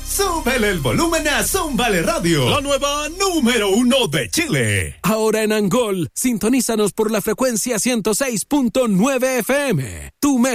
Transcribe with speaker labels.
Speaker 1: Súbele el volumen a Zúmbale Radio, la nueva número 1 de Chile.
Speaker 2: Ahora en Angol, sintonízanos por la frecuencia 106.9 FM. Tu